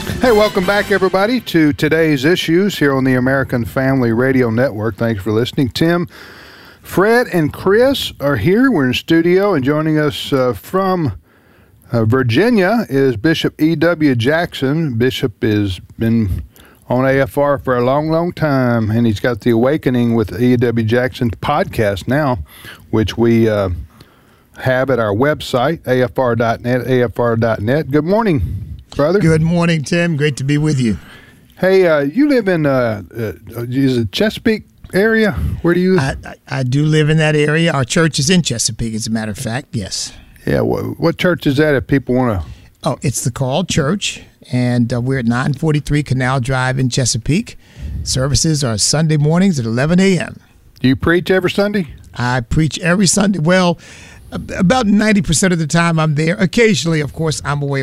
Hey, welcome back, everybody, to today's issues here on the American Family Radio Network. Thanks for listening. Tim, Fred, and Chris are here. We're in studio, and joining us from Virginia is Bishop E.W. Jackson. Bishop has been on AFR for a long, long time, and he's got the Awakening with E.W. Jackson podcast now, which we have at our website, afr.net. Good morning, brother. Good morning, Tim. Great to be with you. Hey, you live in is it Chesapeake area? Where do you? I do live in that area. Our church is in Chesapeake, as a matter of fact. Yes. Yeah. What church is that? If people want to. Oh, it's the Called Church, and we're at 943 Canal Drive in Chesapeake. Services are Sunday mornings at 11 a.m. Do you preach every Sunday? I preach every Sunday. Well, about 90% of the time I'm there. Occasionally, of course, I'm away